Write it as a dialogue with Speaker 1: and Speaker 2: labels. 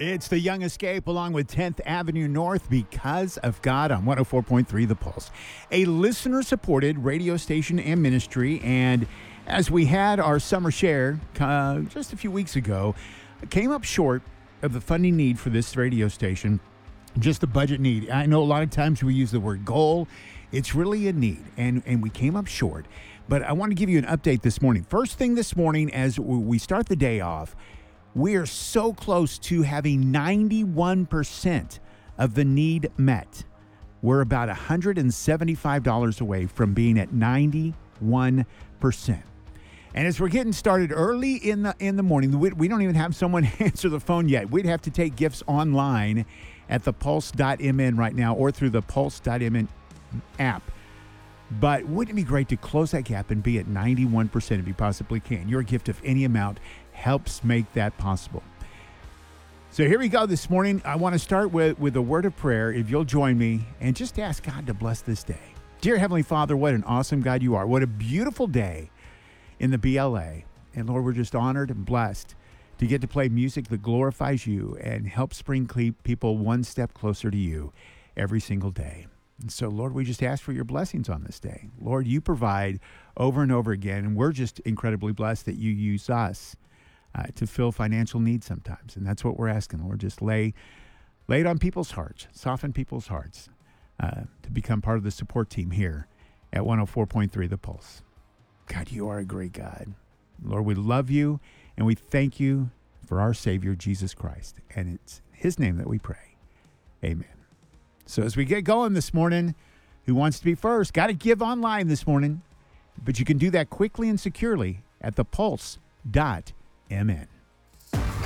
Speaker 1: It's the Young Escape along with 10th Avenue North because of God on 104.3 The Pulse, a listener-supported radio station and ministry. And as we had our summer share just a few weeks ago, came up short of the funding need for this radio station, just the budget need. I know a lot of times we use the word goal. It's really a need, and we came up short. But I want to give you an update this morning. First thing this morning, as we start the day off, we are so close to having 91% of the need met. We're about $175 away from being at 91%. And as we're getting started early in the morning, we don't even have someone answer the phone yet. We'd have to take gifts online at thepulse.mn right now or through the pulse.mn app. But wouldn't it be great to close that gap and be at 91% if you possibly can? Your gift of any amount helps make that possible. So here we go this morning. I want to start with a word of prayer, if you'll join me, and just ask God to bless this day. Dear Heavenly Father, what an awesome God you are. What a beautiful day in the BLA. And Lord, we're just honored and blessed to get to play music that glorifies you and helps bring people one step closer to you every single day. And so, Lord, we just ask for your blessings on this day. Lord, you provide over and over again, and we're just incredibly blessed that you use us to fill financial needs sometimes. And that's what we're asking, Lord. Just lay it on people's hearts, soften people's hearts to become part of the support team here at 104.3 The Pulse. God, you are a great God. Lord, we love you, and we thank you for our Savior, Jesus Christ. And it's his name that we pray. Amen. So as we get going this morning, who wants to be first? Got to give online this morning. But you can do that quickly and securely at thepulse.mn.